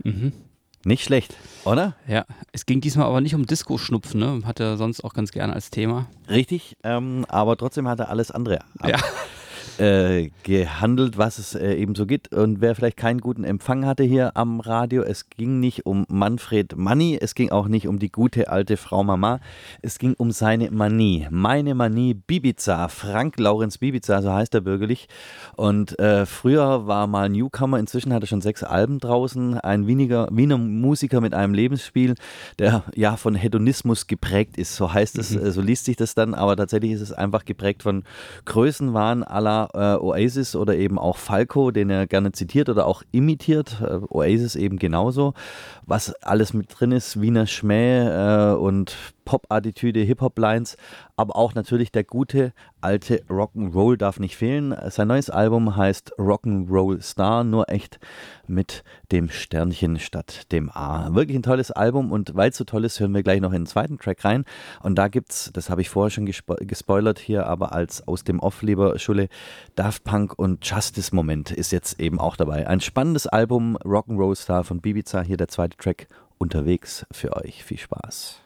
Mhm. Nicht schlecht, oder? Ja, es ging diesmal aber nicht um Disco-Schnupfen, ne? Hat er sonst auch ganz gerne als Thema. Richtig, aber trotzdem hat er alles andere Ja. gehandelt, was es eben so gibt. Und wer vielleicht keinen guten Empfang hatte hier am Radio, es ging nicht um Manfred Manni, es ging auch nicht um die gute alte Frau Mama, es ging um seine Manie. Meine Manie Bibiza, Frank Laurenz Bibiza, so heißt er bürgerlich. Und früher war mal Newcomer, inzwischen hat er schon 6 Alben draußen, ein Wiener Musiker mit einem Lebensstil, der ja von Hedonismus geprägt ist, so heißt es, so liest sich das dann, aber tatsächlich ist es einfach geprägt von Größenwahn à la Oasis oder eben auch Falco, den er gerne zitiert oder auch imitiert, Oasis eben genauso, was alles mit drin ist, Wiener Schmäh und Pop-Attitüde, Hip-Hop-Lines, aber auch natürlich der gute alte Rock'n'Roll darf nicht fehlen. Sein neues Album heißt Rock'n'Roll Star, nur echt mit dem Sternchen statt dem A. Wirklich ein tolles Album und weil es so toll ist, hören wir gleich noch in den zweiten Track rein und da gibt's, das habe ich vorher schon gespoilert hier, aber als aus dem Off, lieber Schulle, Daft Punk und Justice Moment ist jetzt eben auch dabei. Ein spannendes Album, Rock'n'Roll Star von Bibiza, hier der zweite Track unterwegs für euch. Viel Spaß.